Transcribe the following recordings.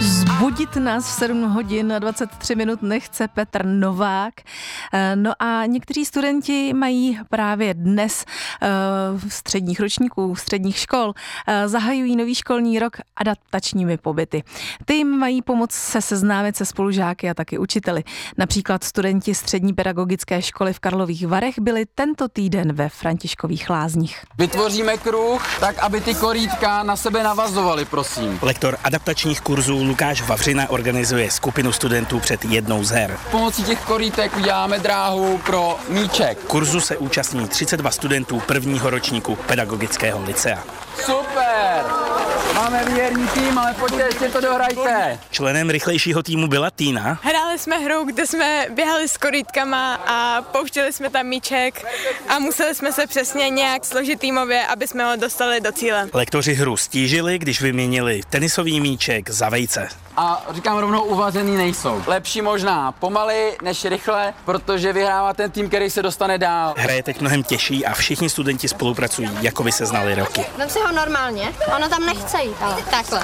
Vzbudit nás v 7 hodin a 23 minut nechce Petr Novák. No a někteří studenti mají právě dnes středních ročníků, středních škol, zahajují nový školní rok adaptačními pobyty. Ty jim mají pomoct se seznámit se spolužáky a taky učiteli. Například studenti střední pedagogické školy v Karlových Varech byli tento týden ve Františkových Lázních. Vytvoříme kruh, tak aby ty korítka na sebe navazovaly, prosím. Lektor adaptačních kurzů Lukáš Vavřina organizuje skupinu studentů před jednou z her. Pomocí těch korítek uděláme dráhu pro míček. Kurzu se účastní 32 studentů prvního ročníku pedagogického lycea. Super! Máme věrný tým, ale pojďte, ještě to dohrajte. Členem rychlejšího týmu byla Týna. Hráli jsme hru, kde jsme běhali s korítkama a pouštěli jsme tam míček a museli jsme se přesně nějak složit týmově, aby jsme ho dostali do cíle. Lektoři hru stížili, když vyměnili tenisový míček za vejce. A říkám rovnou, uvařený nejsou. Lepší možná pomaly než rychle, protože vyhrává ten tým, který se dostane dál. Hra je teď mnohem těžší a všichni studenti spolupracují, jako by se znali roky. Vem si ho normálně, ono tam nechce jít, ale takhle.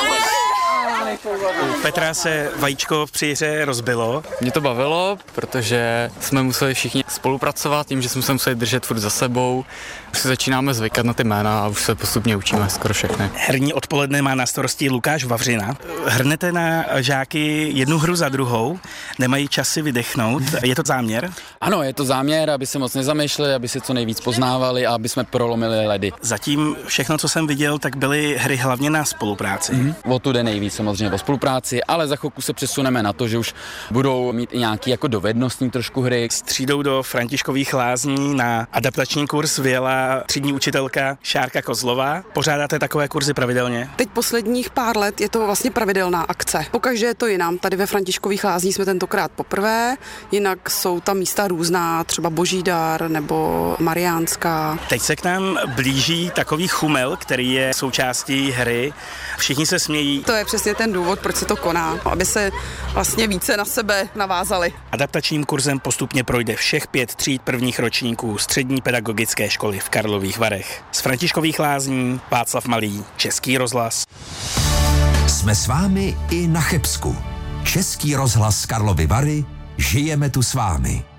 U Petra se vajíčko při hře rozbilo. Mě to bavilo, protože jsme museli všichni spolupracovat, tím, že jsme se museli držet furt za sebou. Už si začínáme zvykat na ty jména a už se postupně učíme skoro všechny. Herní odpoledne má na starosti Lukáš Vavřina. Hrnete na žáky jednu hru za druhou, nemají čas si vydechnout. Je to záměr? Ano, je to záměr, aby se moc nezamýšleli, aby se co nejvíc poznávali a aby jsme prolomili ledy. Zatím všechno, co jsem viděl, tak byly hry hlavně na spolupráci. O tu jde nejvíc samozřejmě o spolupráci, ale za chvilku se přesuneme na to, že už budou mít i nějaký jako dovednostní trošku hry. S třídou do Františkových Lázní na adaptační kurz vyjela třídní učitelka Šárka Kozlová. Pořádáte takové kurzy pravidelně? Teď posledních pár let je to vlastně pravidelná akce. Pokaždé je to jinam. Tady ve Františkových Lázních jsme tentokrát poprvé, jinak jsou tam místa různá, třeba Božídar nebo Mariánská. Teď se k nám blíží takový chumel, který je součástí hry. Všichni se smějí. To je přesně ten důvod, proč se to koná, aby se vlastně více na sebe navázali. Adaptačním kurzem postupně projde všech 5 tříd prvních ročníků střední pedagogické školy v Karlových Varech. Z Františkových Lázní Václav Malý, Český rozhlas. Jsme s vámi i na Chebsku. Český rozhlas Karlovy Vary, žijeme tu s vámi.